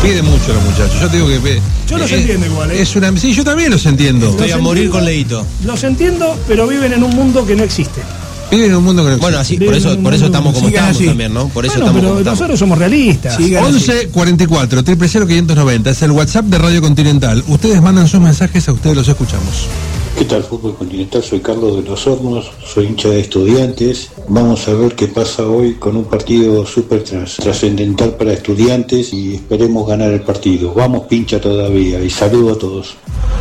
Pide mucho los muchachos. Yo te digo que yo los entiendo igual, ¿eh? Sí, yo también los entiendo. Estoy a morir con Leito. Los entiendo, pero viven en un mundo que no existe. Viven en un mundo que no existe. Bueno, así, por eso estamos como estamos también, ¿no? Por eso estamos como estamos. Nosotros somos realistas. 11 44 000 590 es el WhatsApp de Radio Continental. Ustedes mandan sus mensajes, a ustedes los escuchamos. ¿Qué tal, Fútbol Continental? Soy Carlos de los Hornos, soy hincha de Estudiantes. Vamos a ver qué pasa hoy con un partido súper trascendental para Estudiantes y esperemos ganar el partido. Vamos, pincha todavía, y saludo a todos.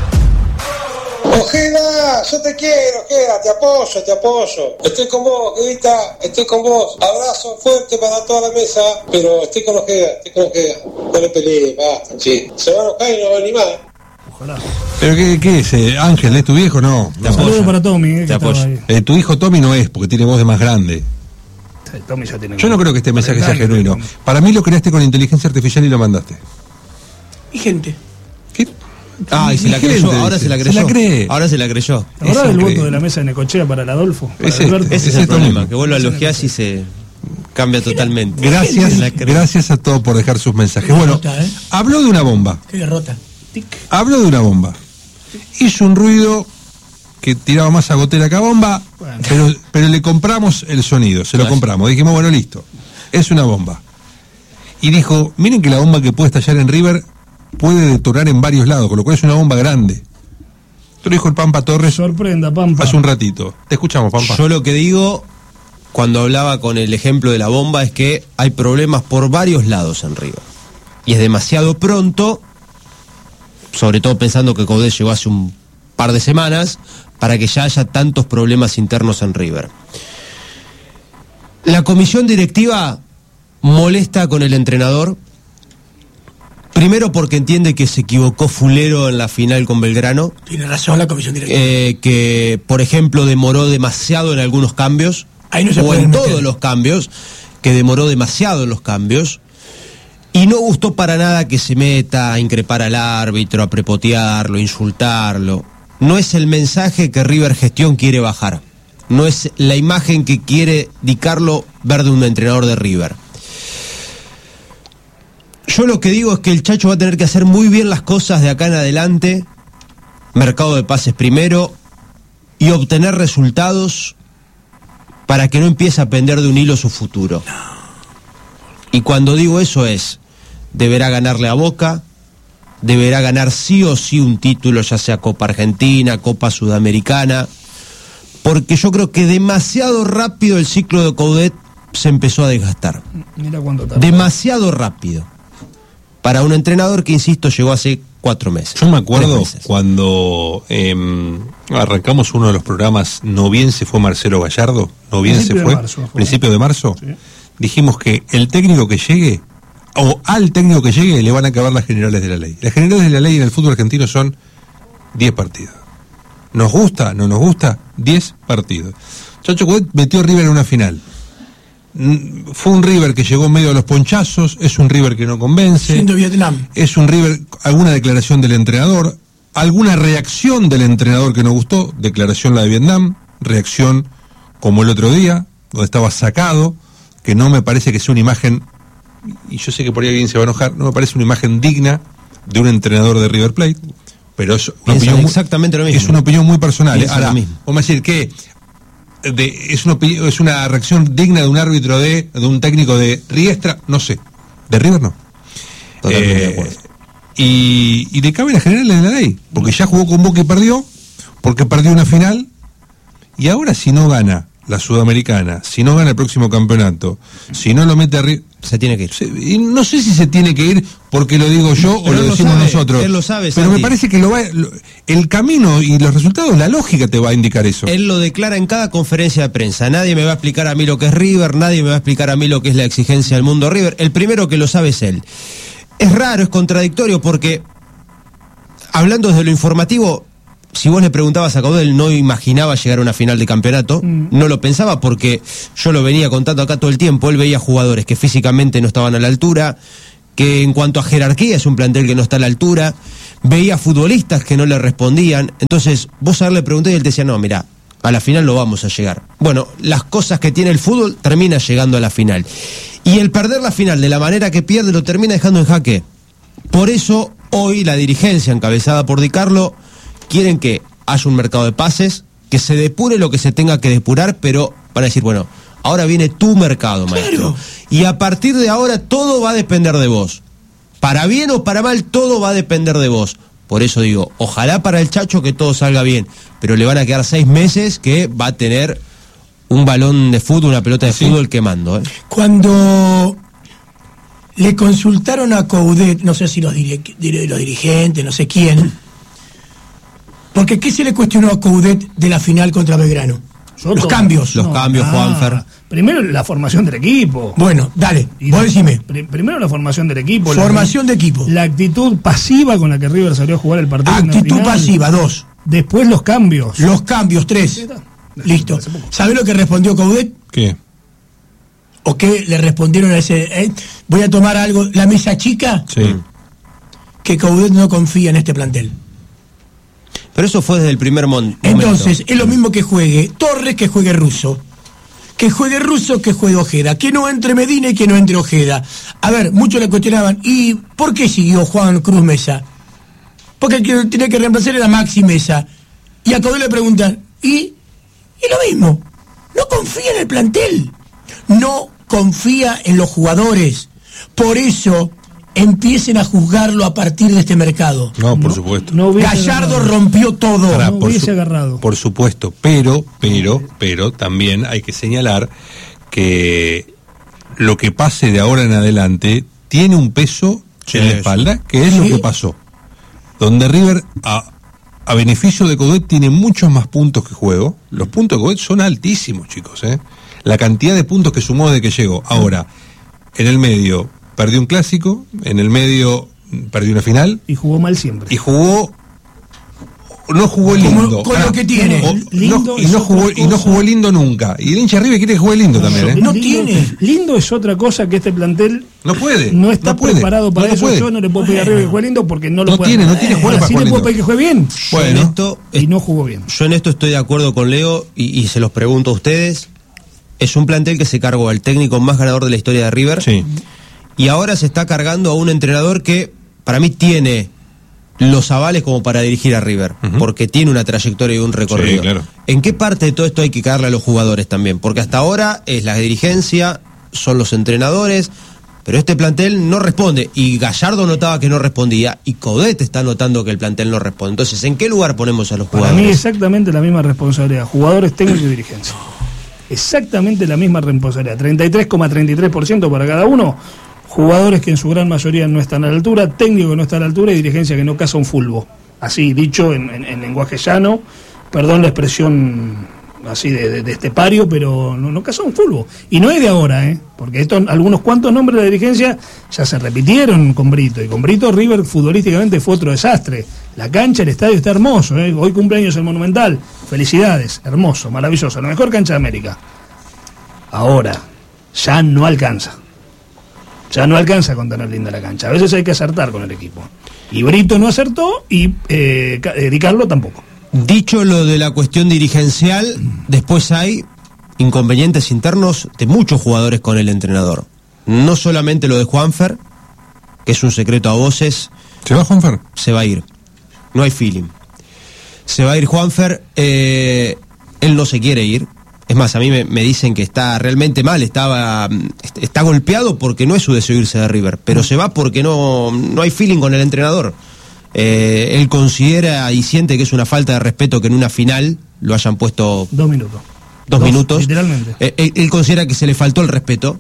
Ojeda, yo te quiero, Ojeda, te apoyo. Estoy con vos, Guita, estoy con vos. Abrazo fuerte para toda la mesa, pero estoy con Ojeda. No le pelees, basta, che. Se va a enojar y no va a animar. Ojalá. ¿Pero qué es? Ángel, ¿es tu viejo? No. Saludos para Tommy. Te apoyo. Tu hijo Tommy no es, porque tiene voz de más grande. Tommy ya tiene. Yo no creo que este mensaje sea genuino. Para mí lo creaste con inteligencia artificial y lo mandaste. Y gente. ¿Qué? Y se la creyó, ahora se la creyó. Se la cree. Ahora se la creyó. ¿La verdad del voto de la mesa de Necochea para el Adolfo? Ese es el problema, que vuelva a elogiar y se cambia totalmente. Gracias a todos por dejar sus mensajes. Bueno, habló de una bomba. Qué derrota. Habló de una bomba. Hizo un ruido que tiraba más a gotera que a bomba, pero le compramos el sonido, se lo compramos. Dijimos, bueno, listo, es una bomba. Y dijo, miren que la bomba que puede estallar en River puede detonar en varios lados, con lo cual es una bomba grande. Esto lo dijo el Pampa Torres. Sorprenda, Pampa. Hace un ratito. Te escuchamos, Pampa. Yo lo que digo, cuando hablaba con el ejemplo de la bomba, es que hay problemas por varios lados en River. Y es demasiado pronto, sobre todo pensando que Coudet llegó hace un par de semanas, para que ya haya tantos problemas internos en River. La comisión directiva molesta con el entrenador, primero porque entiende que se equivocó fulero en la final con Belgrano. Tiene razón la comisión directiva. Que, por ejemplo, demoró demasiado en algunos cambios, ahí no se o en todos los cambios, que demoró demasiado en los cambios. Y no gustó para nada que se meta a increpar al árbitro, a prepotearlo, a insultarlo. No es el mensaje que River Gestión quiere bajar. No es la imagen que quiere Di Carlo ver de un entrenador de River. Yo lo que digo es que el Chacho va a tener que hacer muy bien las cosas de acá en adelante, mercado de pases primero, y obtener resultados para que no empiece a pender de un hilo su futuro. Y cuando digo eso es, deberá ganarle a Boca, deberá ganar sí o sí un título, ya sea Copa Argentina, Copa Sudamericana, porque yo creo que demasiado rápido el ciclo de Coudet se empezó a desgastar. Mira cuánto tarda. Demasiado rápido. Para un entrenador que, insisto, llegó hace 4 meses. Yo me acuerdo cuando arrancamos uno de los programas, no bien se fue Marcelo Gallardo, no bien se fue, principio de marzo, sí. Dijimos que el técnico que llegue, o al técnico que llegue, le van a acabar las generales de la ley. Las generales de la ley en el fútbol argentino son 10 partidos. ¿Nos gusta? ¿No nos gusta? 10 partidos. Chacho Coudet metió a River en una final. Fue un River que llegó en medio de los ponchazos, es un River que no convence. Siendo Vietnam. Es un River, alguna declaración del entrenador, alguna reacción del entrenador que no gustó, declaración la de Vietnam, reacción como el otro día, donde estaba sacado, que no me parece que sea una imagen, y yo sé que por ahí alguien se va a enojar, no me parece una imagen digna de un entrenador de River Plate, pero es una opinión exactamente lo mismo. Es una opinión muy personal. Ahora, vamos a decir que es una reacción digna de un árbitro de un técnico de Riestra, no sé, de River no. Totalmente de acuerdo. Y le cabe la general de la ley, porque ya jugó con Boca y perdió, porque perdió una final, y ahora si no gana la Sudamericana, si no gana el próximo campeonato, si no lo mete a River, se tiene que ir. Y no sé si se tiene que ir porque lo digo yo o lo decimos nosotros. Él lo sabe, pero me parece que el camino y los resultados, la lógica te va a indicar eso. Él lo declara en cada conferencia de prensa. Nadie me va a explicar a mí lo que es River, nadie me va a explicar a mí lo que es la exigencia del mundo River. El primero que lo sabe es él. Es raro, es contradictorio porque, hablando desde lo informativo, si vos le preguntabas a Coudet, él no imaginaba llegar a una final de campeonato, no lo pensaba porque yo lo venía contando acá todo el tiempo. Él veía jugadores que físicamente no estaban a la altura, que en cuanto a jerarquía es un plantel que no está a la altura, veía futbolistas que no le respondían. Entonces vos a él le pregunté y él te decía, no, mirá, a la final no vamos a llegar. Bueno, las cosas que tiene el fútbol termina llegando a la final. Y el perder la final de la manera que pierde lo termina dejando en jaque. Por eso, hoy la dirigencia encabezada por Di Carlo quieren que haya un mercado de pases, que se depure lo que se tenga que depurar, pero van a decir, bueno, ahora viene tu mercado, maestro. Claro. Y a partir de ahora todo va a depender de vos. Para bien o para mal, todo va a depender de vos. Por eso digo, ojalá para el Chacho que todo salga bien, pero le van a quedar 6 meses que va a tener un balón de fútbol, una pelota de fútbol quemando. Cuando le consultaron a Coudet, no sé si los dirigentes, no sé quién, porque ¿qué se le cuestionó a Coudet de la final contra Belgrano? Los cambios. Los cambios, Juanfer. Primero la formación del equipo. Bueno, dale, vos decime. Primero la formación del equipo. Formación de equipo. La actitud pasiva con la que River salió a jugar el partido. Actitud pasiva, 2. Después los cambios. Los cambios, 3. Listo. ¿Sabés lo que respondió Coudet? ¿Qué? ¿O qué le respondieron a ese? Voy a tomar algo. La mesa chica. Sí. Que Coudet no confía en este plantel. Pero eso fue desde el primer momento. Entonces, es lo mismo que juegue Torres, que juegue Russo. Que juegue Russo, que juegue Ojeda. Que no entre Medina y que no entre Ojeda. A ver, muchos le cuestionaban, ¿y por qué siguió Juan Cruz Mesa? Porque el que tenía que reemplazar era Maxi Mesa. Y a Coudet le preguntan, ¿y lo mismo? No confía en el plantel. No confía en los jugadores. Por eso empiecen a juzgarlo a partir de este mercado. No, por supuesto. Gallardo rompió todo. Ahora, no hubiese agarrado. Por supuesto, pero también hay que señalar que lo que pase de ahora en adelante tiene un peso en la espalda, que es lo que pasó. Donde River, a beneficio de Coudet, tiene muchos más puntos que juego. Los puntos de Coudet son altísimos, chicos, La cantidad de puntos que sumó desde que llegó. Ahora, en el medio perdió un clásico, en el medio perdió una final. Y jugó mal siempre. Y no jugó lindo. Con lo que tiene. No jugó lindo nunca. Y el hincha River quiere que juegue lindo también, No tiene. Lindo es otra cosa que este plantel no puede. No está preparado para eso. Puede. Yo no le puedo pedir a River que juegue lindo porque no lo puede. No tiene jugadores para sí jugar le puedo lindo. pedir que juegue bien. Bueno, y no jugó bien. Yo en esto estoy de acuerdo con Leo y se los pregunto a ustedes. Es un plantel que se cargó al técnico más ganador de la historia de River. Sí. Y ahora se está cargando a un entrenador que para mí tiene los avales como para dirigir a River, porque tiene una trayectoria y un recorrido. Sí, claro. ¿En qué parte de todo esto hay que caerle a los jugadores también? Porque hasta ahora es la dirigencia, son los entrenadores, pero este plantel no responde. Y Gallardo notaba que no respondía, y Coudet está notando que el plantel no responde. Entonces, ¿en qué lugar ponemos a los jugadores? Para mí exactamente la misma responsabilidad. Jugadores, técnicos y dirigencia. Exactamente la misma responsabilidad. 33,33% para cada uno. Jugadores que en su gran mayoría no están a la altura, técnico que no está a la altura y dirigencia que no caza un fulbo. Así, dicho en lenguaje llano, perdón la expresión así de estepario, pero no caza un fulbo. Y no es de ahora, porque algunos cuantos nombres de la dirigencia ya se repitieron con Brito. Y con Brito River futbolísticamente fue otro desastre. La cancha, el estadio está hermoso. Hoy cumpleaños el Monumental. Felicidades, hermoso, maravilloso. La mejor cancha de América. Ahora, ya no alcanza. Ya no alcanza con tener linda la cancha. A veces hay que acertar con el equipo. Y Brito no acertó y Di Carlo tampoco. Dicho lo de la cuestión dirigencial, después hay inconvenientes internos de muchos jugadores con el entrenador. No solamente lo de Juanfer, que es un secreto a voces. ¿Se va Juanfer? Se va a ir. No hay feeling. Se va a ir Juanfer. Él no se quiere ir. Es más, a mí me dicen que está realmente mal, está golpeado porque no es su deseo irse de River, pero se va porque no hay feeling con el entrenador. Él considera y siente que es una falta de respeto que en una final lo hayan puesto 2 minutos. 2 minutos. Literalmente. Él considera que se le faltó el respeto.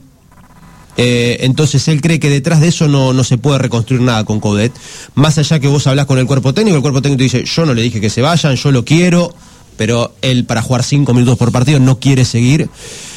Entonces él cree que detrás de eso no se puede reconstruir nada con Coudet. Más allá que vos hablás con el cuerpo técnico te dice, yo no le dije que se vayan, yo lo quiero, pero él para jugar 5 minutos por partido no quiere seguir.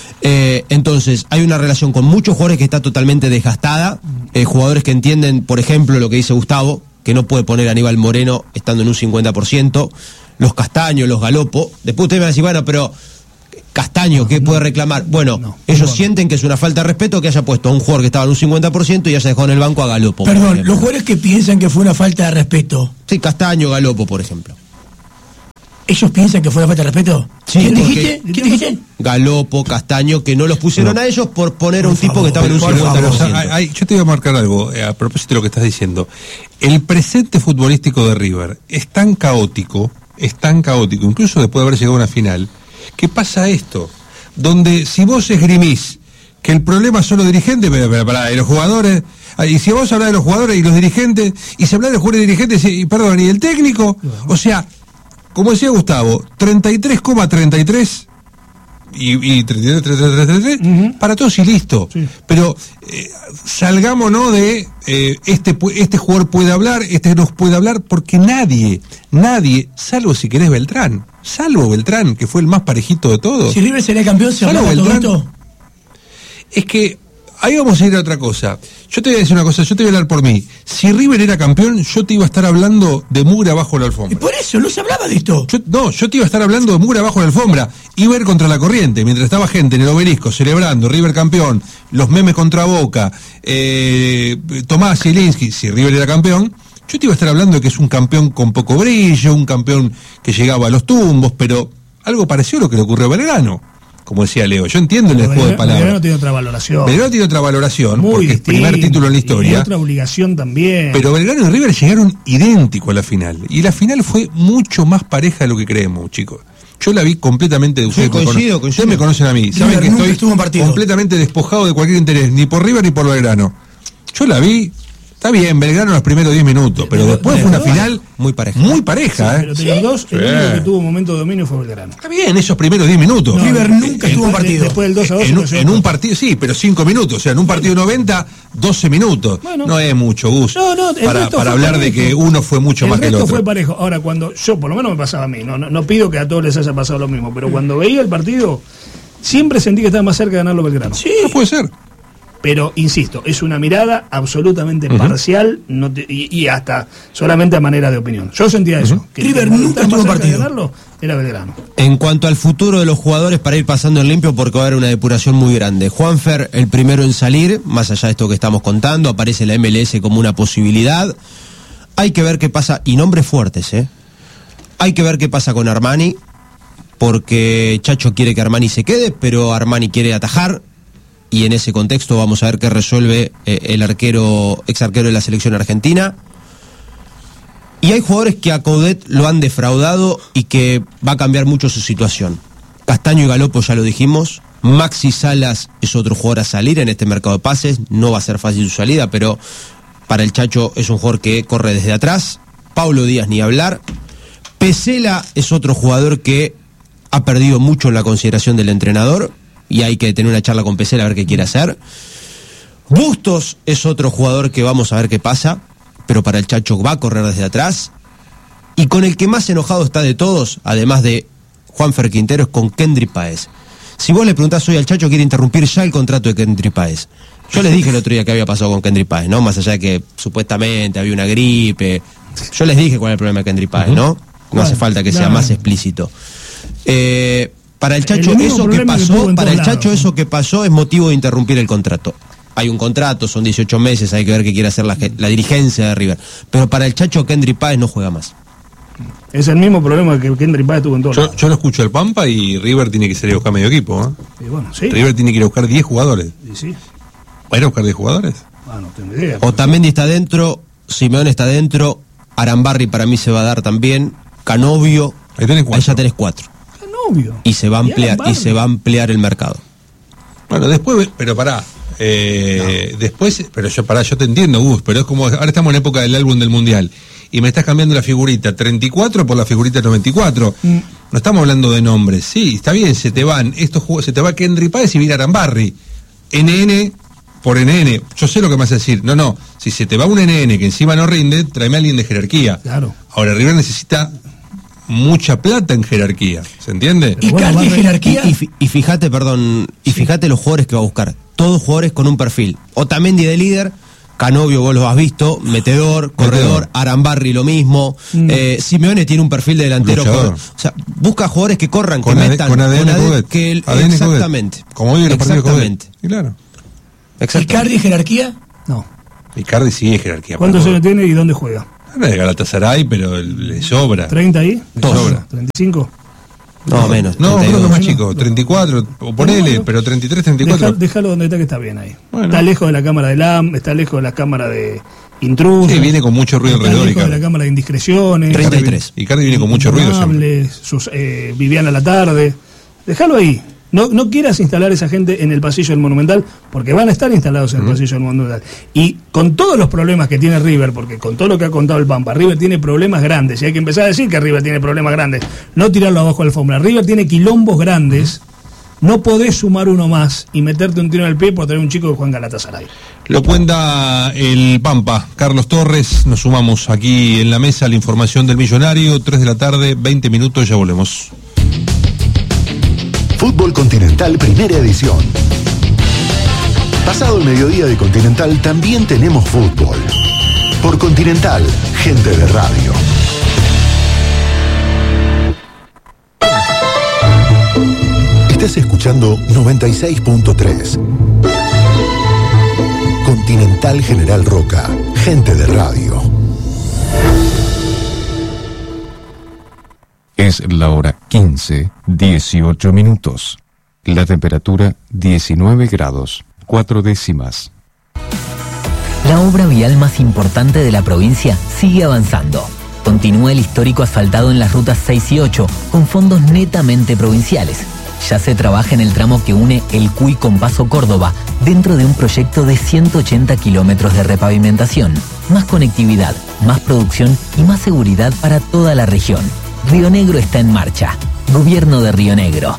Entonces hay una relación con muchos jugadores que está totalmente desgastada, jugadores que entienden, por ejemplo, lo que dice Gustavo, que no puede poner a Aníbal Moreno estando en un 50%, los Castaños, los Galopo. Después ustedes me van a decir, bueno, pero Castaño, ¿qué puede reclamar? Bueno, ellos sienten que es una falta de respeto que haya puesto a un jugador que estaba en un 50% y haya dejado en el banco a Galopo. Perdón, los jugadores que piensan que fue una falta de respeto. Sí, Castaño, Galopo, por ejemplo. ¿Ellos piensan que fue una falta de respeto? Sí, ¿Quién dijiste? Galopo, Castaño, que no los pusieron a ellos por poner a un tipo que estaba en un 50%. Yo te voy a marcar algo, a propósito de lo que estás diciendo. El presente futbolístico de River es tan caótico, incluso después de haber llegado a una final, que pasa esto, donde si vos esgrimís que el problema son los dirigentes, y los jugadores, y si vos hablás de los jugadores y los dirigentes, y si hablás de los jugadores y dirigentes, y el técnico, o sea, como decía Gustavo, 33,33 y 33, para todos y listo. Sí. Pero salgámonos de este jugador puede hablar, este no puede hablar, porque nadie, salvo si querés Beltrán, que fue el más parejito de todos. Si River sería campeón, ¿se hablaba todo esto? Es que ahí vamos a ir a otra cosa. Yo te voy a decir una cosa, yo te voy a hablar por mí. Si River era campeón, yo te iba a estar hablando de mugre abajo de la alfombra. Y por eso no se hablaba de esto. Yo te iba a estar hablando de mugre abajo de la alfombra. Iba a ir contra la corriente, mientras estaba gente en el Obelisco celebrando River campeón, los memes contra Boca, Tomás Zielinski, si River era campeón, yo te iba a estar hablando de que es un campeón con poco brillo, un campeón que llegaba a los tumbos, pero algo pareció lo que le ocurrió a Belgrano. Como decía Leo, yo entiendo el juego de palabras. Belgrano tiene otra valoración. Belgrano tiene otra valoración, muy porque distinto, es primer título en la historia. Y otra obligación también. Pero Belgrano y River llegaron idénticos a la final. Y la final fue mucho más pareja de lo que creemos, chicos. Yo la vi completamente de ustedes. Coincido. Ustedes me conocen a mí. Saben que estoy completamente despojado de cualquier interés, ni por River ni por Belgrano. Yo la vi. Está bien, Belgrano los primeros 10 minutos, pero después fue una final muy pareja. Sí, pero de los dos, el único que tuvo un momento de dominio fue Belgrano. Está bien, esos primeros 10 minutos. No, River nunca tuvo un partido. Después del 2-2. En un partido, sí, pero 5 minutos. O sea, en un partido 90, 12 minutos. Bueno, no es mucho, Gus. Para hablar de que uno fue mucho más que el otro. El resto fue parejo. Ahora, cuando yo, por lo menos me pasaba a mí, no pido que a todos les haya pasado lo mismo, pero cuando veía el partido, siempre sentí que estaba más cerca de ganarlo Belgrano. Sí, no puede ser. Pero, insisto, es una mirada absolutamente parcial y hasta solamente a manera de opinión. Yo sentía eso. Que River nunca tuvo partido. Ganarlo era Belgrano. En cuanto al futuro de los jugadores, para ir pasando en limpio, porque va a haber una depuración muy grande. Juanfer, el primero en salir, más allá de esto que estamos contando, aparece la MLS como una posibilidad. Hay que ver qué pasa, y nombres fuertes, Hay que ver qué pasa con Armani, porque Chacho quiere que Armani se quede, pero Armani quiere atajar. Y en ese contexto vamos a ver qué resuelve el ex arquero de la selección argentina. Y hay jugadores que a Coudet lo han defraudado y que va a cambiar mucho su situación. Castaño y Galopo ya lo dijimos. Maxi Salas es otro jugador a salir en este mercado de pases. No va a ser fácil su salida, pero para el Chacho es un jugador que corre desde atrás. Paulo Díaz ni hablar. Pesela es otro jugador que ha perdido mucho en la consideración del entrenador. Y hay que tener una charla con Pesela a ver qué quiere hacer. Bustos es otro jugador que vamos a ver qué pasa, pero para el Chacho va a correr desde atrás. Y con el que más enojado está de todos, además de Juanfer Quintero, es con Kendry Páez. Si vos le preguntás hoy al Chacho, quiere interrumpir ya el contrato de Kendry Páez. Yo les dije el otro día que había pasado con Kendry Páez, ¿no? Más allá de que supuestamente había una gripe. Yo les dije cuál es el problema de Kendry Páez, ¿no? No hace falta que sea más explícito. Para el Chacho eso que pasó es motivo de interrumpir el contrato. Hay un contrato, son 18 meses, hay que ver qué quiere hacer la dirigencia de River. Pero para el Chacho, Kendry Páez no juega más. Es el mismo problema que Kendry Páez tuvo en todo. Yo lo escucho al Pampa y River tiene que salir a buscar medio equipo. Y bueno, sí. River tiene que ir a buscar 10 jugadores. Y sí. ¿Va a ir a buscar 10 jugadores? No tengo idea. Otamendi está dentro, Simeone está dentro, Arambarri para mí se va a dar también, Canovio, ahí ya tenés 4. Y se va a ampliar el mercado. Bueno, después, pero pará. Después, pero yo te entiendo, Gus, pero es como ahora estamos en época del álbum del Mundial y me estás cambiando la figurita 34 por la figurita 94. No estamos hablando de nombres. Sí, está bien, se te va Kendry Páez y viene Arambarri. NN por NN. Yo sé lo que me vas a decir. No, si se te va un NN que encima no rinde, tráeme a alguien de jerarquía. Claro. Ahora River necesita mucha plata en jerarquía, ¿se entiende? ¿Y bueno, jerarquía? Y fíjate, fíjate los jugadores que va a buscar. Todos jugadores con un perfil. Otamendi de líder, Canovio vos lo has visto, metedor, corredor, Arambarri lo mismo, Simeone tiene un perfil de delantero. O sea, busca jugadores que corran, que metan. Con ADN exactamente. Como hoy en los partidos de claro. ¿Icardi jerarquía? No. Icardi sí es jerarquía. ¿Cuántos años tiene y dónde juega? De Galatasaray, pero le sobra. ¿30 ahí? Le sobra. ¿35? No, menos. No, 32. creo que más chico, 34, o ponele, pero 33, 34. Déjalo donde está, que está bien ahí. Bueno. Está lejos de la cámara de LAM, está lejos de la cámara de intrusos. Sí, viene con mucho ruido está alrededor, lejos de la Icardi. cámara de indiscreciones. 33. Icardi viene con mucho ruido siempre. Amables, sus Viviana a la tarde. Déjalo ahí. No quieras instalar esa gente en el pasillo del Monumental, porque van a estar instalados en el pasillo del Monumental. Y con todos los problemas que tiene River, porque con todo lo que ha contado el Pampa, River tiene problemas grandes, y hay que empezar a decir que River tiene problemas grandes, no tirarlo abajo de la alfombra. River tiene quilombos grandes, no podés sumar uno más y meterte un tiro en el pie por tener un chico que juega en Galatasaray. Lo cuenta el Pampa, Carlos Torres. Nos sumamos aquí en la mesa la información del Millonario, 3 de la tarde, 20 minutos, ya volvemos. Fútbol Continental Primera Edición. Pasado el mediodía de Continental también tenemos fútbol. Por Continental, gente de radio. Estás escuchando 96.3. Continental General Roca, gente de radio. Es la hora 15:18 minutos. La temperatura 19 grados, 4 décimas. La obra vial más importante de la provincia sigue avanzando. Continúa el histórico asfaltado en las rutas 6 y 8, con fondos netamente provinciales. Ya se trabaja en el tramo que une el Cuy con Paso Córdoba, dentro de un proyecto de 180 kilómetros de repavimentación. Más conectividad, más producción y más seguridad para toda la región. Río Negro está en marcha. Gobierno de Río Negro.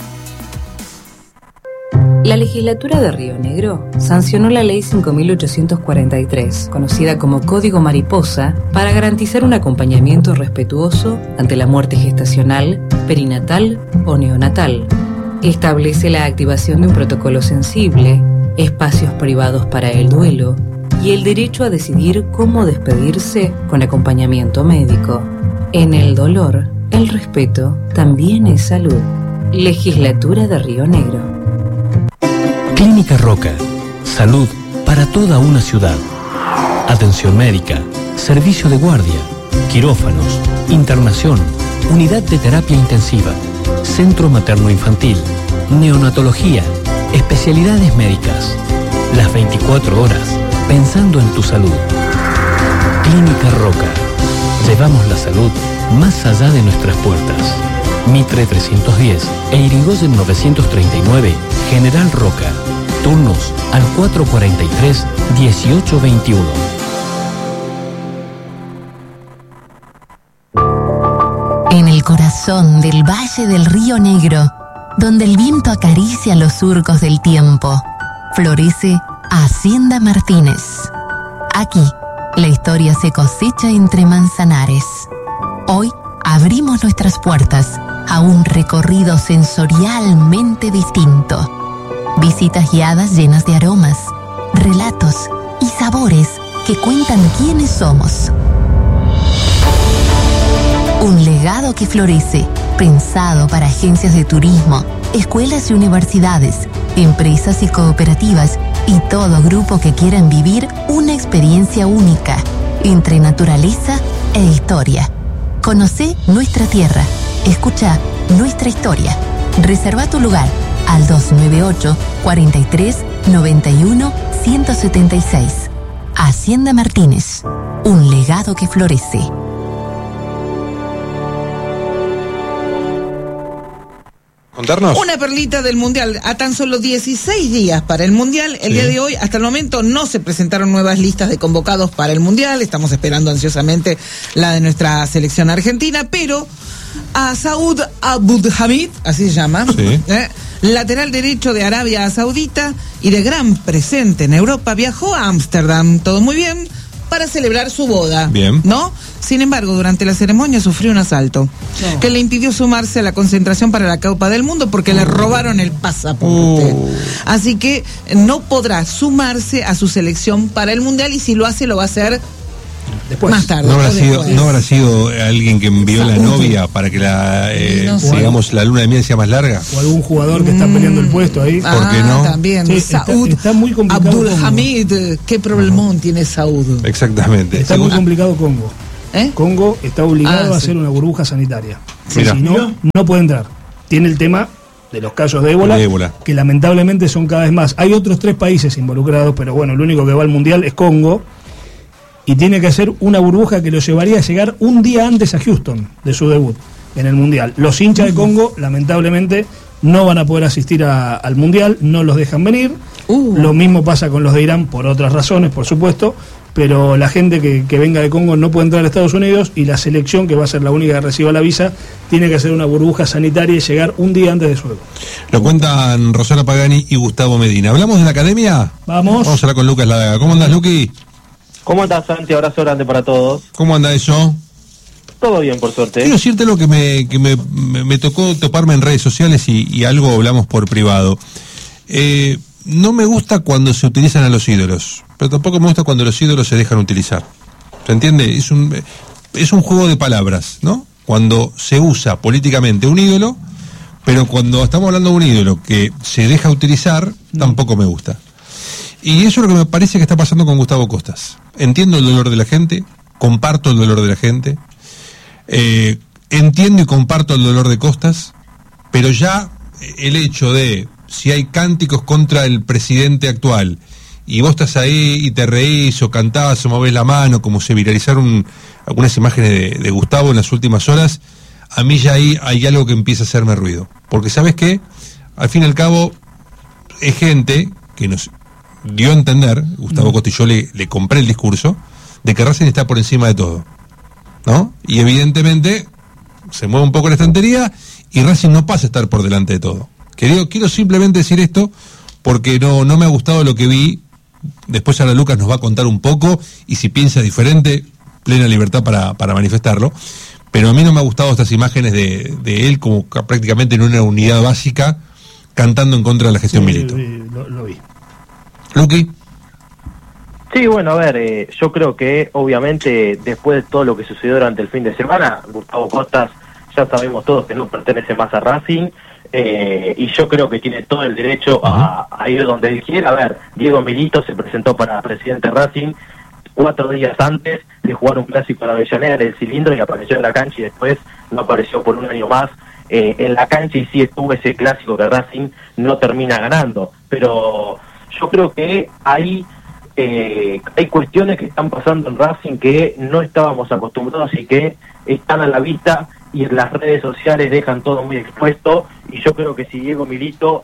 La legislatura de Río Negro sancionó la Ley 5.843, conocida como Código Mariposa, para garantizar un acompañamiento respetuoso ante la muerte gestacional, perinatal o neonatal. Establece la activación de un protocolo sensible, espacios privados para el duelo y el derecho a decidir cómo despedirse con acompañamiento médico. En el dolor, el respeto también es salud. Legislatura de Río Negro. Clínica Roca. Salud para toda una ciudad. Atención médica, servicio de guardia, quirófanos, internación, unidad de terapia intensiva, centro materno-infantil, neonatología, especialidades médicas. Las 24 horas pensando en tu salud. Clínica Roca. Llevamos la salud más allá de nuestras puertas. Mitre 310 e Irigoyen 939, General Roca. Turnos al 443-1821. En el corazón del Valle del Río Negro, donde el viento acaricia los surcos del tiempo, florece Hacienda Martínez. Aquí, la historia se cosecha entre manzanares. Hoy abrimos nuestras puertas a un recorrido sensorialmente distinto. Visitas guiadas llenas de aromas, relatos y sabores que cuentan quiénes somos. Un legado que florece, pensado para agencias de turismo, escuelas y universidades, empresas y cooperativas y todo grupo que quieran vivir una experiencia única entre naturaleza e historia. Conocé nuestra tierra, escucha nuestra historia. Reserva tu lugar al 298-43-91-176. Hacienda Martínez, un legado que florece. ¿Contarnos? Una perlita del Mundial. A tan solo 16 días para el Mundial. El día de hoy, hasta el momento, no se presentaron nuevas listas de convocados para el Mundial. Estamos esperando ansiosamente la de nuestra selección argentina, pero a Saud Abdulhamid, así se llama, lateral derecho de Arabia Saudita y de gran presente en Europa, viajó a Ámsterdam, todo muy bien, para celebrar su boda. Bien. ¿No? Sin embargo, durante la ceremonia sufrió un asalto que le impidió sumarse a la concentración para la Copa del Mundo porque le robaron el pasaporte. Así que no podrá sumarse a su selección para el Mundial, y si lo hace, lo va a hacer después. Más tarde. ¿No habrá sido alguien que envió a la novia para que la digamos la luna de miel sea más larga? O algún jugador que está peleando el puesto ahí. ¿Por qué no? También. Sí, Saud está muy complicado. Abdulhamid, qué problemón tiene Saud. Exactamente. Está muy complicado Congo. Congo está obligado a hacer una burbuja sanitaria. Si no, no puede entrar. Tiene el tema de los casos de ébola, que lamentablemente son cada vez más. Hay otros 3 países involucrados, pero bueno, el único que va al Mundial es Congo, y tiene que hacer una burbuja que lo llevaría a llegar un día antes a Houston de su debut en el Mundial. Los hinchas de Congo, lamentablemente, no van a poder asistir al Mundial, no los dejan venir. Lo mismo pasa con los de Irán, por otras razones, por supuesto, pero la gente que venga de Congo no puede entrar a Estados Unidos, y la selección, que va a ser la única que reciba la visa, tiene que hacer una burbuja sanitaria y llegar un día antes de su debut. Lo cuentan Rosana Pagani y Gustavo Medina. ¿Hablamos de la academia? Vamos a hablar con Lucas Ladaga. ¿Cómo andás, Luqui? ¿Cómo andás, Santi? Abrazo grande para todos. ¿Cómo anda eso? Todo bien, por suerte. Quiero decirte lo que me tocó toparme en redes sociales y algo hablamos por privado. No me gusta cuando se utilizan a los ídolos, pero tampoco me gusta cuando los ídolos se dejan utilizar. ¿Se entiende? Es un juego de palabras, ¿no? Cuando se usa políticamente un ídolo, pero cuando estamos hablando de un ídolo que se deja utilizar, tampoco me gusta. Y eso es lo que me parece que está pasando con Gustavo Costas. Entiendo el dolor de la gente, comparto el dolor de la gente, entiendo y comparto el dolor de Costas, pero ya el hecho de, si hay cánticos contra el presidente actual y vos estás ahí y te reís o cantás o movés la mano, como se viralizaron algunas imágenes de Gustavo en las últimas horas, a mí ya ahí hay algo que empieza a hacerme ruido. Porque ¿sabes qué? Al fin y al cabo es gente que nos dio a entender, Gustavo Costa, y yo le compré el discurso, de que Racing está por encima de todo, ¿no? Y evidentemente se mueve un poco la estantería y Racing no pasa a estar por delante de todo. Quiero simplemente decir esto porque no me ha gustado lo que vi. Después ahora Lucas nos va a contar un poco, y si piensa diferente, plena libertad para manifestarlo. Pero a mí no me ha gustado estas imágenes de él como prácticamente en una unidad básica cantando en contra de la gestión Milito. Lo vi. Luqui. Sí, bueno, a ver, yo creo que obviamente después de todo lo que sucedió durante el fin de semana, Gustavo Costas, ya sabemos todos que no pertenece más a Racing, y yo creo que tiene todo el derecho a ir donde él quiera. A ver, Diego Milito se presentó para presidente Racing 4 días antes de jugar un clásico en Avellaneda en el Cilindro, y apareció en la cancha, y después no apareció por un año más en la cancha, y sí estuvo ese clásico que Racing no termina ganando. Pero yo creo que hay cuestiones que están pasando en Racing que no estábamos acostumbrados y que están a la vista, y en las redes sociales dejan todo muy expuesto. Y yo creo que si Diego Milito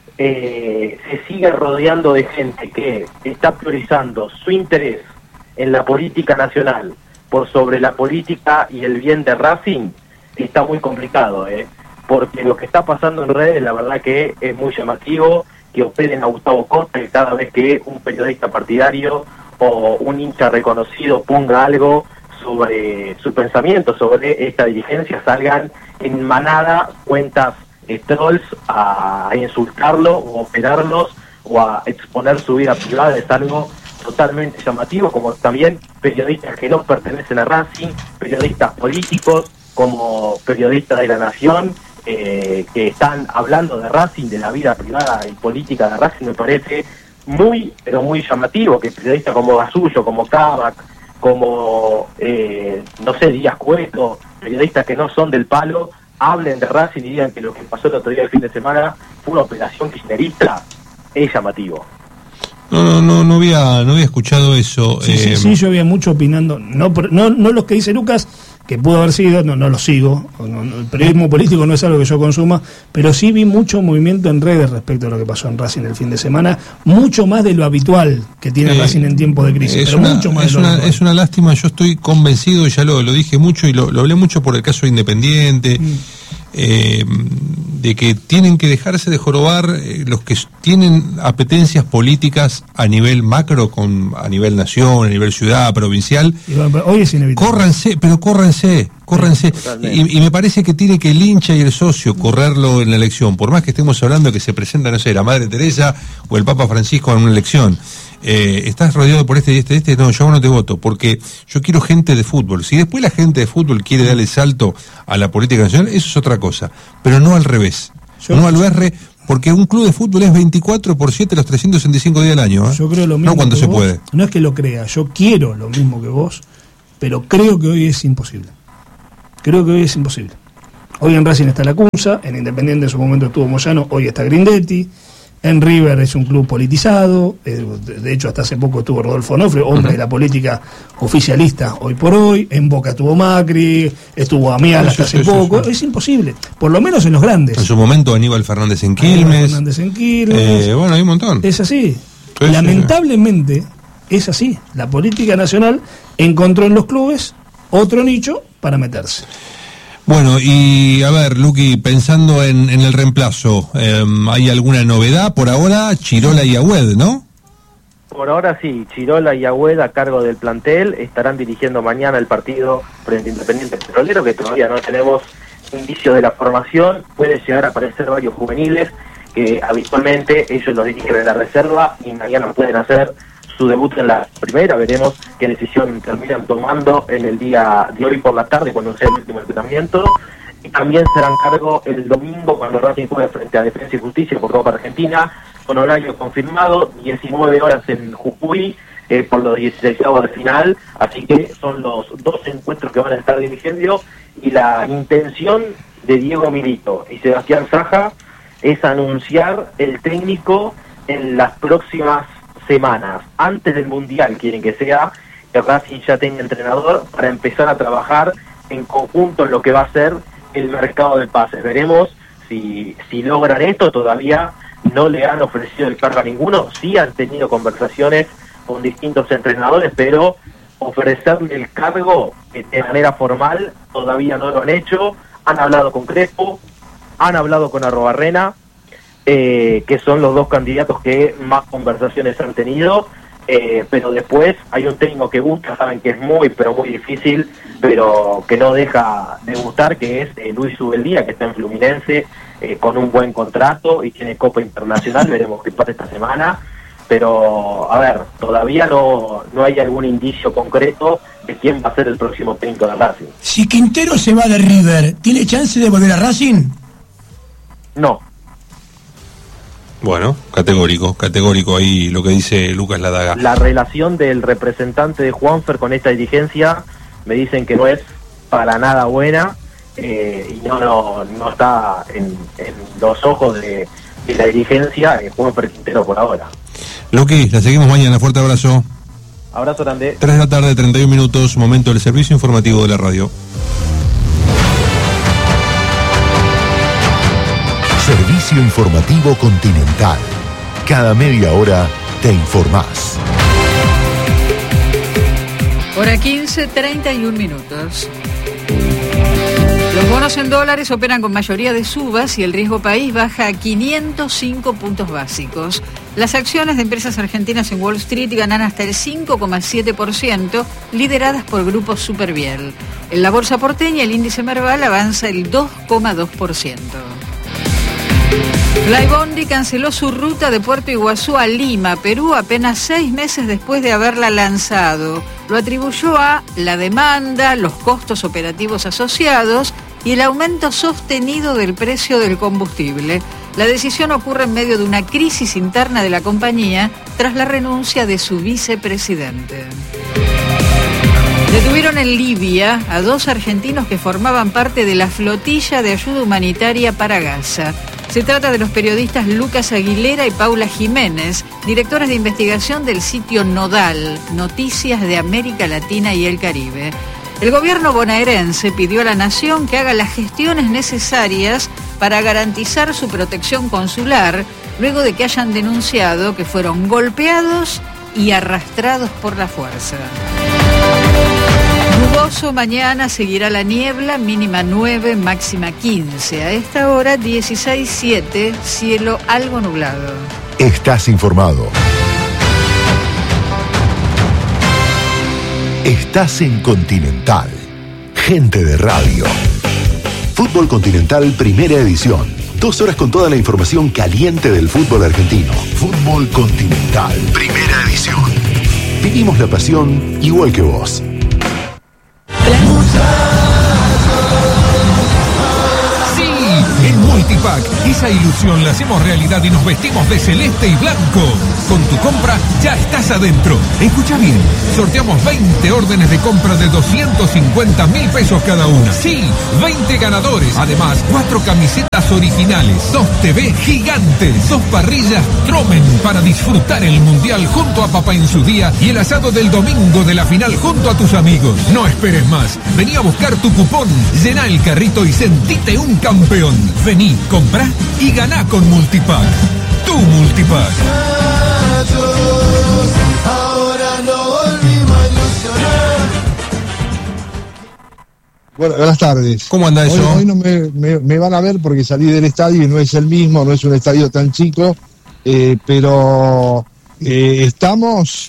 se sigue rodeando de gente que está priorizando su interés en la política nacional por sobre la política y el bien de Racing, está muy complicado, porque lo que está pasando en redes, la verdad que es muy llamativo, que operen a Gustavo Costa, y cada vez que un periodista partidario o un hincha reconocido ponga algo sobre su pensamiento sobre esta dirigencia, salgan en manada cuentas trolls a insultarlo o operarlos o a exponer su vida privada. Es algo totalmente llamativo, como también periodistas que no pertenecen a Racing, periodistas políticos como periodistas de La Nación, que están hablando de Racing, de la vida privada y política de Racing. Me parece muy, pero muy llamativo que periodistas como Gasullo, como Kavak, como, no sé, Díaz Cueto, periodistas que no son del palo, hablen de Racing y digan que lo que pasó el otro día, el fin de semana, fue una operación kirchnerista. Es llamativo. No había escuchado eso. Sí, yo había mucho opinando, no los que dice Lucas, que pudo haber sido, no lo sigo, el periodismo político no es algo que yo consuma, pero sí vi mucho movimiento en redes respecto a lo que pasó en Racing el fin de semana, mucho más de lo habitual que tiene Racing en tiempos de crisis, pero mucho más de lo habitual. Es una lástima, yo estoy convencido, ya lo dije mucho y lo hablé mucho por el caso de Independiente, de que tienen que dejarse de jorobar los que tienen apetencias políticas a nivel macro, a nivel nación, a nivel ciudad, provincial. Hoy es inevitable. Córranse. Y me parece que tiene que el hincha y el socio correrlo en la elección, por más que estemos hablando de que se presenta, no sé, la Madre Teresa o el Papa Francisco en una elección. Estás rodeado por no, yo no te voto, porque yo quiero gente de fútbol. Si después la gente de fútbol quiere darle el salto a la política nacional, eso es otra cosa, pero no al revés, no al BR, porque un club de fútbol es 24/7 los 365 días del año, Yo creo lo mismo, no cuando se puede. No es que lo crea, yo quiero lo mismo que vos, pero creo que hoy es imposible. Hoy en Racing está la Cunza, en Independiente en su momento estuvo Moyano, hoy está Grindetti, en River es un club politizado, de hecho hasta hace poco estuvo Rodolfo Onofre, hombre de la política oficialista hoy por hoy, en Boca estuvo Macri, estuvo Amial hasta hace poco, es imposible, por lo menos en los grandes. En su momento Aníbal Fernández en Quilmes. Bueno, hay un montón. Es así. Lamentablemente es así. La política nacional encontró en los clubes otro nicho para meterse. Bueno, y a ver, Luqui, pensando en el reemplazo, ¿hay alguna novedad por ahora? Chirola y Agüed, ¿no? Por ahora sí, Chirola y Agüed a cargo del plantel estarán dirigiendo mañana el partido frente a Independiente Petrolero, que todavía no tenemos indicios de la formación. Puede llegar a aparecer varios juveniles que habitualmente ellos los dirigen en la reserva y mañana pueden hacer su debut en la primera. Veremos qué decisión terminan tomando en el día de hoy por la tarde cuando sea el último entrenamiento, y también serán cargo el domingo cuando Racing juegue frente a Defensa y Justicia por Copa Argentina, con horario confirmado, 19 horas en Jujuy, por los 16avos de final, así que son los dos encuentros que van a estar dirigiendo, y la intención de Diego Milito y Sebastián Saja es anunciar el técnico en las próximas semanas. Antes del Mundial quieren que sea, que Racing ya tenga entrenador para empezar a trabajar en conjunto en lo que va a ser el mercado de pases. Veremos si logran esto. Todavía no le han ofrecido el cargo a ninguno, sí han tenido conversaciones con distintos entrenadores, pero ofrecerle el cargo de manera formal todavía no lo han hecho. Han hablado con Crespo, han hablado con Arrobarrena, que son los dos candidatos que más conversaciones han tenido, pero después hay un técnico que busca, saben que es muy difícil, pero que no deja de gustar, que es Luis Ubeldía, que está en Fluminense con un buen contrato y tiene Copa Internacional. Veremos qué pasa esta semana, pero a ver, todavía no hay algún indicio concreto de quién va a ser el próximo técnico de Racing. Si Quintero se va de River, ¿tiene chance de volver a Racing? No. Bueno, categórico ahí lo que dice Lucas Ladaga. La relación del representante de Juanfer con esta dirigencia me dicen que no es para nada buena, y no está en los ojos de la dirigencia Juanfer Quintero por ahora. Luqui, la seguimos mañana, fuerte abrazo. Abrazo grande. 3 de la tarde, 31 minutos, momento del servicio informativo de la radio. Servicio informativo Continental. Cada media hora te informás. Hora 15, 31 minutos. Los bonos en dólares operan con mayoría de subas y el riesgo país baja a 505 puntos básicos. Las acciones de empresas argentinas en Wall Street ganan hasta el 5,7%, lideradas por Grupo Superviel. En la bolsa porteña, el índice Merval avanza el 2,2%. Flybondi canceló su ruta de Puerto Iguazú a Lima, Perú, apenas 6 meses después de haberla lanzado. Lo atribuyó a la demanda, los costos operativos asociados y el aumento sostenido del precio del combustible. La decisión ocurre en medio de una crisis interna de la compañía tras la renuncia de su vicepresidente. Detuvieron en Libia a 2 argentinos que formaban parte de la flotilla de ayuda humanitaria para Gaza. Se trata de los periodistas Lucas Aguilera y Paula Jiménez, directores de investigación del sitio Nodal, Noticias de América Latina y el Caribe. El gobierno bonaerense pidió a la nación que haga las gestiones necesarias para garantizar su protección consular, luego de que hayan denunciado que fueron golpeados y arrastrados por la fuerza. Nuboso mañana, seguirá la niebla, mínima 9, máxima 15. A esta hora 16:07, cielo algo nublado. Estás informado. Estás en Continental. Gente de radio. Fútbol Continental, primera edición. 2 horas con toda la información caliente del fútbol argentino. Fútbol Continental, primera edición. Vivimos la pasión igual que vos. Sí, el Multipack. Esa ilusión la hacemos realidad y nos vestimos de celeste y blanco. Con tu compra ya estás adentro. Escucha bien, sorteamos 20 órdenes de compra de 250.000 pesos cada una. Sí, 20 ganadores. Además, 4 camisetas originales, 2 TV gigantes, 2 parrillas Tromen para disfrutar el Mundial junto a papá en su día y el asado del domingo de la final junto a tus amigos. No esperes más. Vení a buscar tu cupón, llená el carrito y sentite un campeón. Vení, comprá y ganá con Multipack. Tu Multipack. Ahora no volvimos a ilusionar. Bueno, buenas tardes. ¿Cómo anda eso? Hoy no me van a ver porque salí del estadio y no es el mismo, no es un estadio tan chico, pero estamos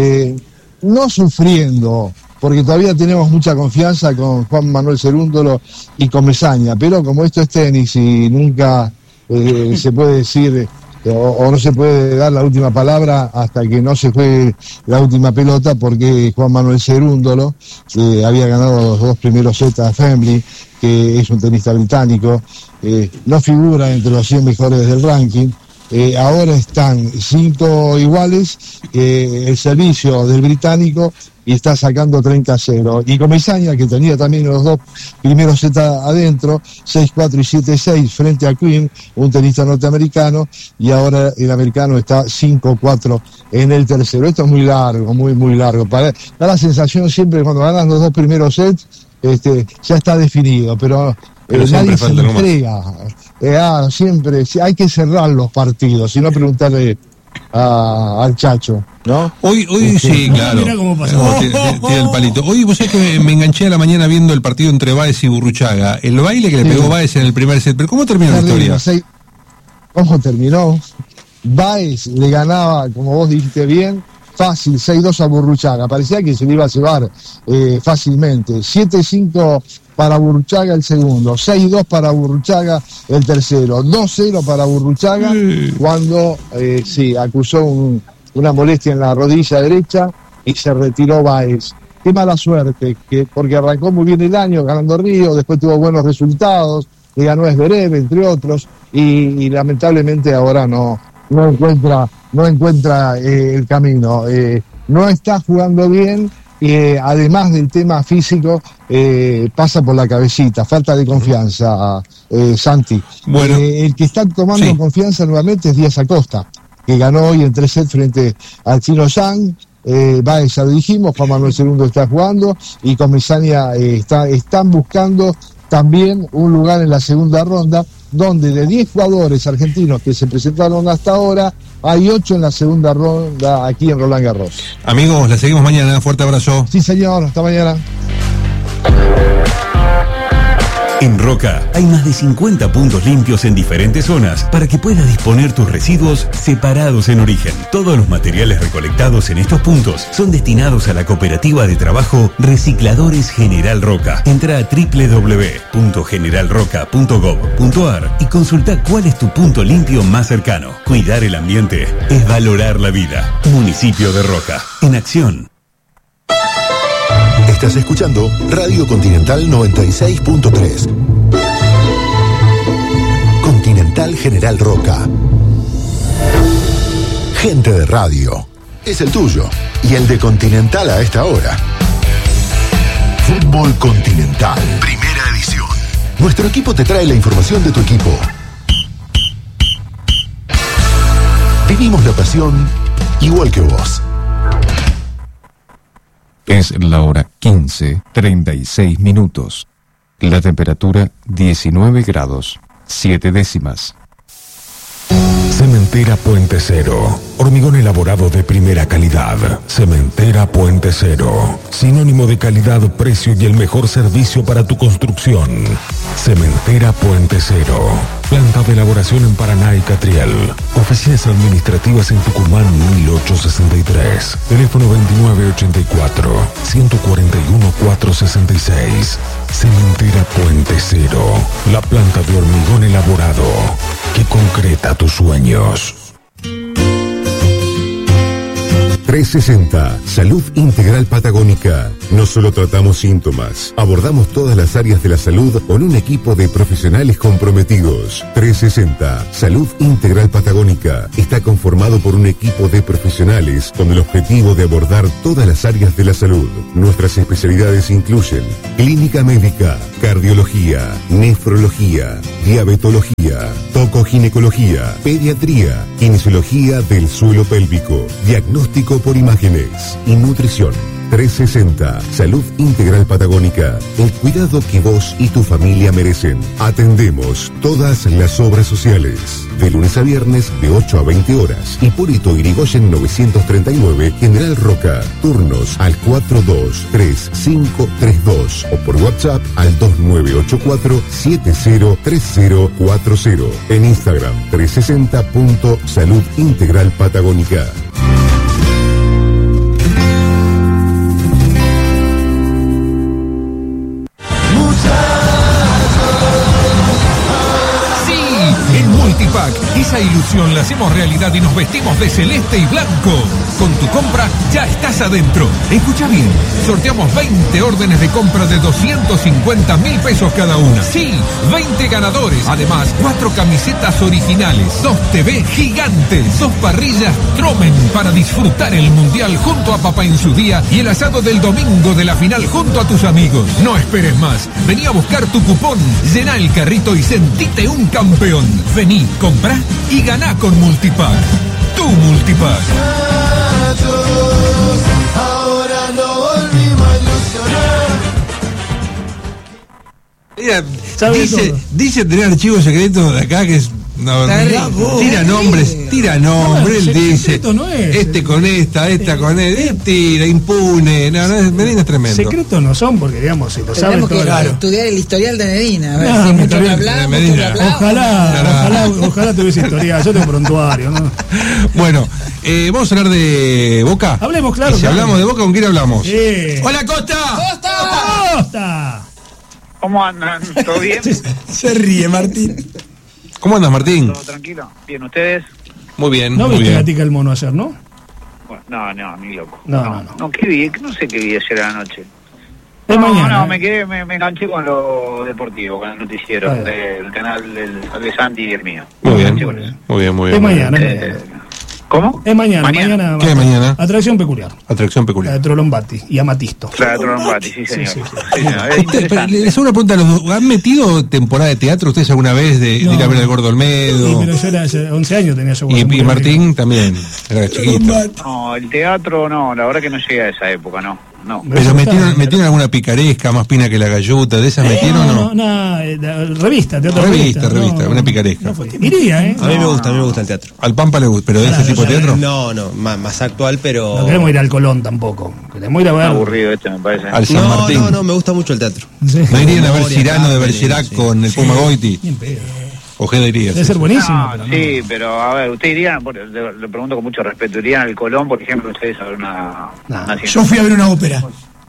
no sufriendo, porque todavía tenemos mucha confianza con Juan Manuel Cerúndolo y con Mezaña, pero como esto es tenis y nunca se puede decir o no se puede dar la última palabra hasta que no se juegue la última pelota, porque Juan Manuel Cerúndolo había ganado los 2 primeros sets a Fembley, que es un tenista británico, no figura entre los 100 mejores del ranking. Ahora están 5 iguales, el servicio del británico, y está sacando 30-0. Y con Mezaña, que tenía también los 2 primeros sets adentro, 6-4 y 7-6 frente a Quinn, un tenista norteamericano, y ahora el americano está 5-4 en el tercero. Esto es muy largo, muy largo. Da la sensación siempre cuando ganas los 2 primeros sets, ya está definido, pero nadie se entrega. Siempre hay que cerrar los partidos, si no preguntarle al Chacho, ¿no? Hoy sí, claro. Mira cómo pasó. Tira el palito. Hoy vos sabés que me enganché a la mañana viendo el partido entre Báez y Burruchaga. El baile que le pegó Báez en el primer set. Pero ¿cómo terminó la historia? ¿Cómo terminó? Báez le ganaba, como vos dijiste bien, fácil, 6-2 a Burruchaga. Parecía que se le iba a llevar fácilmente. 7-5 para Burruchaga el segundo, 6-2 para Burruchaga el tercero, 2-0 para Burruchaga cuando acusó una molestia en la rodilla derecha y se retiró Báez. Qué mala suerte, porque arrancó muy bien el año ganando Río, después tuvo buenos resultados, le ganó a Zverev, entre otros, y lamentablemente ahora no encuentra el camino. No está jugando bien. Además del tema físico, pasa por la cabecita, falta de confianza, Santi. Bueno, el que está tomando confianza nuevamente es Díaz Acosta, que ganó hoy en 3 sets frente al Chino Zhang. Báez, ya lo dijimos, Juan Manuel II está jugando, y con Mezaña están buscando también un lugar en la segunda ronda, donde de 10 jugadores argentinos que se presentaron hasta ahora, hay 8 en la segunda ronda aquí en Roland Garros. Amigos, la seguimos mañana. Fuerte abrazo. Sí, señor. Hasta mañana. En Roca hay más de 50 puntos limpios en diferentes zonas para que puedas disponer tus residuos separados en origen. Todos los materiales recolectados en estos puntos son destinados a la cooperativa de trabajo Recicladores General Roca. Entra a www.generalroca.gov.ar y consulta cuál es tu punto limpio más cercano. Cuidar el ambiente es valorar la vida. Municipio de Roca, en acción. Estás escuchando Radio Continental 96.3. Continental General Roca. Gente de radio. Es el tuyo. Y el de Continental a esta hora. Fútbol Continental. Primera edición. Nuestro equipo te trae la información de tu equipo. Vivimos la pasión igual que vos. Es la hora 15:36. La temperatura 19 grados, 7 décimas. Cementera Puente Cero. Hormigón elaborado de primera calidad. Cementera Puente Cero. Sinónimo de calidad, precio y el mejor servicio para tu construcción. Cementera Puente Cero. Planta de elaboración en Paraná y Catriel. Oficinas administrativas en Tucumán 1863. Teléfono 2984-141-466. Cementera Puente Cero. La planta de hormigón elaborado que concreta tus sueños. 360, Salud Integral Patagónica. No solo tratamos síntomas, abordamos todas las áreas de la salud con un equipo de profesionales comprometidos. 360, Salud Integral Patagónica. Está conformado por un equipo de profesionales con el objetivo de abordar todas las áreas de la salud. Nuestras especialidades incluyen clínica médica, cardiología, nefrología, diabetología, tocoginecología, pediatría, kinesiología del suelo pélvico, diagnóstico por imágenes y nutrición. 360, Salud Integral Patagónica. El cuidado que vos y tu familia merecen. Atendemos todas las obras sociales. De lunes a viernes, de 8 a 20 horas. Hipólito Yrigoyen 939, General Roca. Turnos al 423532 o por WhatsApp al 2984-703040. En Instagram, 360.Salud Integral Patagónica. Multipack, esa ilusión la hacemos realidad y nos vestimos de celeste y blanco. Con tu compra ya estás adentro. Escucha bien, sorteamos 20 órdenes de compra de 250.000 pesos cada una. Sí, 20 ganadores. Además, 4 camisetas originales, 2 TV gigantes, 2 parrillas Tromen para disfrutar el Mundial junto a papá en su día y el asado del domingo de la final junto a tus amigos. No esperes más, vení a buscar tu cupón, llená el carrito y sentite un campeón. Vení, comprá y ganá con Multipack. Tu Multipack. Ahora no volvimos a ilusionar. Dice tener archivos secretos de acá que es. No, tira nombres, él dice, no es. Este con esta con él, tira, impune, Medina es tremendo. Secretos no son, porque digamos, si lo sabes todo. Claro. Estudiar el historial de Medina, a ver si mucho que hablamos, Ojalá tuviese historial, yo tengo prontuario, ¿no? Bueno, vamos a hablar de Boca. Hablemos, claro. Y si hablamos de Boca, ¿con quién hablamos? ¡Hola, Costa! ¡Costa! ¿Cómo andan? ¿Todo bien? Se ríe, Martín. ¿Cómo andas, Martín? ¿Todo tranquilo? Bien, ¿ustedes? Muy bien, ¿No muy viste bien. Gatica el mono ayer, no? Bueno, no, ni loco. No. ¿Qué vi? No sé qué vi ayer a la noche. Mañana. Me enganché con lo deportivo, con el noticiero del canal de Santi y el mío. Muy bien. Es mañana. ¿Cómo? Es mañana. ¿Qué es mañana? Atracción peculiar. La de Trolombati y Amatisto. La de Trolombati, sí, señor. Sí, les hago una pregunta, ¿han metido temporada de teatro ustedes alguna vez de ir a ver al Gordo Olmedo? Sí, pero yo era 11 años tenía yo. Y Martín también, era chiquito. No, el teatro no, la verdad que no llegué a esa época, no. Pero metieron alguna picaresca, más pina que la gallota, ¿de esas metieron o no? Revista, teatro revista, una picaresca. Iría, A mí me gusta el teatro. Al Pampa le gusta, pero de ese tipo de teatro. No, más actual, pero. No queremos ir al Colón tampoco. Queremos ir a ver. Aburrido me parece. Al San Martín. No, me gusta mucho el teatro. Sí. ¿No irían a ver Cirano de Bergerac con el Puma Goiti? Ojeda iría. Debe ser buenísimo. Sí, pero a ver, ¿ustedes irían? Le pregunto con mucho respeto, ¿irían al Colón, por ejemplo, ustedes a ver una Yo fui a ver una ópera.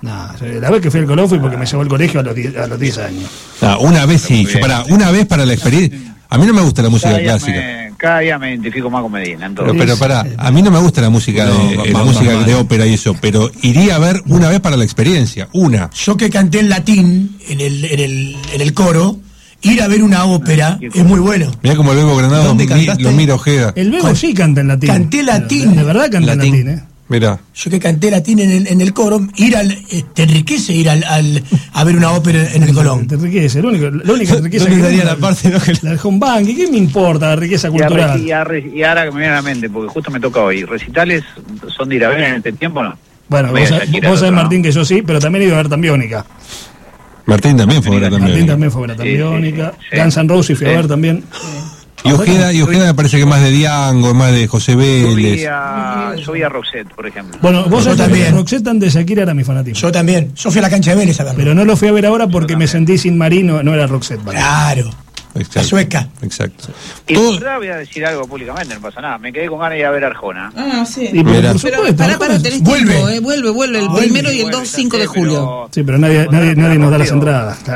La vez que fui al Colón fui porque me llevó al colegio a los 10 años. Una vez sí, una vez para la experiencia. A mí no me gusta la música clásica. Cada día me identifico más con Medina. Entonces. Pero a mí no me gusta la música de ópera y eso, pero iría a ver una vez para la experiencia, una. Yo que canté en latín, en el coro, ir a ver una ópera es muy bueno. Mirá como el Bebo Granado lo mira Ojeda. El Bebo sí canta en latín. Canté latín. De verdad canté en latín, Mirá. Yo que canté latín en el coro, te enriquece ir a ver una ópera en el Colón. Te enriquece, lo único que enriquece no daría la parte, la del home bank. ¿Qué me importa la riqueza cultural? Y ahora que me viene a la mente, porque justo me toca hoy, ¿recitales son de ir a ver en este tiempo o no? Bueno, vos sabés, Martín, que yo sí, pero también he ido a ver Tambiónica. Martín también fue a ver Tambiónica. Martín también fue a ver Tambiónica. Guns N' Roses fui a ver también. Y Ojeda me parece que más de Diango, más de José Vélez. Yo vi a Roxette, por ejemplo. Bueno, vos también. Roxette antes de Shakira era mi fanatismo. Yo también. Yo fui a la cancha de Vélez a verlo. Pero no lo fui a ver ahora porque me sentí sin Marino, no era Roxette. ¿Vale? Claro. Exacto. La sueca. Exacto. Y la verdad voy a decir algo públicamente, no pasa nada. Me quedé con ganas de ir a ver Arjona. Sí. Por supuesto. Para, tenés tiempo, vuelve el 1 y el 5 de julio. Sí, pero nadie nos da las entradas, claro.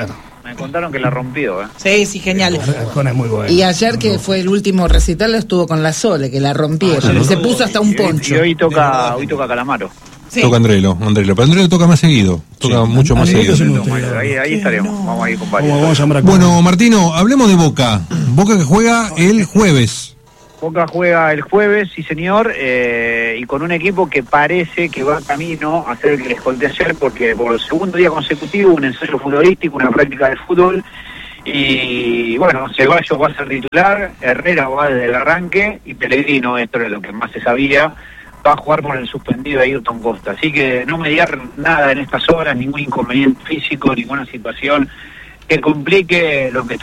Me contaron que la rompió, Sí, genial. Arjona es muy bueno. Y ayer que fue el último recital estuvo con la Sole, que la rompieron. Se puso hasta un poncho. Y hoy toca Calamaro. Sí. Toca Andrelo. Pero Andrelo toca más seguido. Toca mucho más seguido. Ahí estaremos. Vamos a ir con varios. Vamos a llamar a Bueno, Martino, hablemos de Boca. Boca que juega el jueves. Boca juega el jueves, sí señor, y con un equipo que parece que va camino a hacer el que les conté ayer, porque por el segundo día consecutivo un ensayo futbolístico, una práctica de fútbol, y bueno, Ceballos va a ser titular, Herrera va desde el arranque, y Pellegrino, esto era lo que más se sabía, va a jugar por el suspendido de Ayrton Costa. Así que no mediar nada en estas horas, ningún inconveniente físico, ninguna situación que complique lo que está